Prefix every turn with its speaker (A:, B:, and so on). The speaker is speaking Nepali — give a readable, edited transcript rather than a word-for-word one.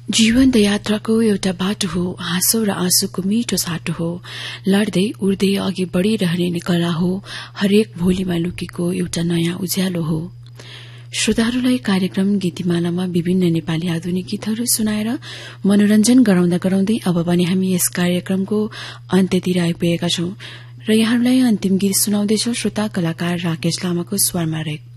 A: जीवन यात्राको एउटा बाटो हो, हाँसो र आँसुको मिठो साटो हो, लड्दै उड्दै अघि बढ़िरहने कला हो, हरेक भोलिमा लुकेको एउटा नयाँ उज्यालो हो। श्रोताहरूलाई कार्यक्रम गीतिमालामा विभिन्न नेपाली आधुनिक गीतहरू सुनाएर मनोरञ्जन गराउँदा गराउँदै अब पनि हामी यस कार्यक्रमको अन्त्यतिर आइपुगेका छौं र यहाँहरूलाई अन्तिम गीत सुनाउँदैछौ श्रोता कलाकार राकेश लामाको स्वरमा रहेको